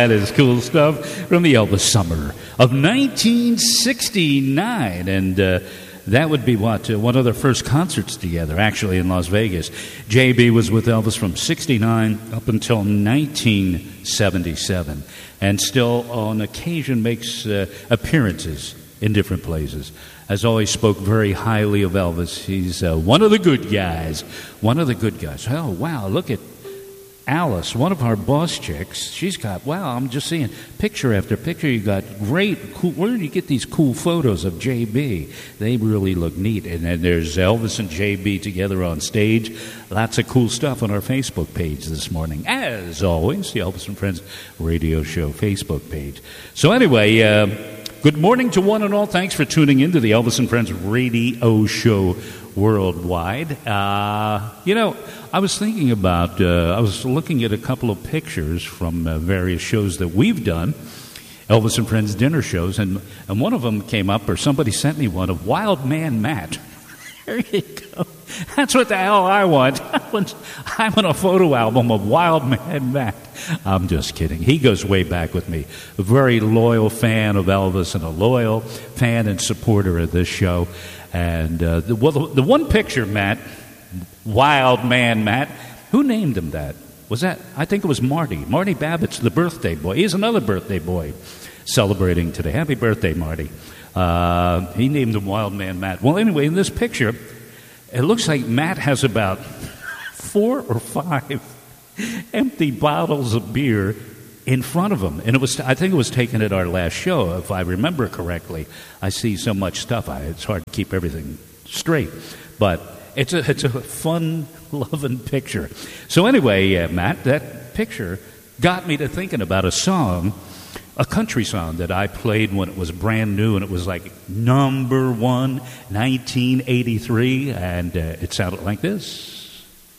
that is cool stuff from the Elvis summer of 1969. And that would be one of their first concerts together, actually, in Las Vegas. JB was with Elvis from 69 up until 1977, and still on occasion makes appearances in different places. As always, spoke very highly of Elvis. He's one of the good guys. One of the good guys. Oh, wow, look at Alice, one of our boss chicks. She's got, wow, I'm just seeing picture after picture. You got great, cool, where do you get these cool photos of JB? They really look neat. And then there's Elvis and JB together on stage. Lots of cool stuff on our Facebook page this morning. As always, the Elvis and Friends radio show Facebook page. So anyway, good morning to one and all. Thanks for tuning in to the Elvis and Friends radio show worldwide. I was thinking about, I was looking at a couple of pictures from various shows that we've done, Elvis and Friends dinner shows, and one of them came up, or somebody sent me one, of Wild Man Matt. There you go. That's what the hell I want. I want a photo album of Wild Man Matt. I'm just kidding. He goes way back with me. A very loyal fan of Elvis and a loyal fan and supporter of this show. And the one picture, Matt, Wild Man Matt, who named him that? Was that, I think it was Marty. Marty Babbitt's the birthday boy. He's another birthday boy celebrating today. Happy birthday, Marty. He named him Wild Man Matt. Well, anyway, in this picture, it looks like Matt has about 4 or 5 empty bottles of beer in front of him. And I think it was taken at our last show, if I remember correctly. I see so much stuff. It's hard to keep everything straight. But it's a fun, loving picture. So anyway, Matt, that picture got me to thinking about a song, a country song that I played when it was brand new, and it was like number 1, 1983, and it sounded like this.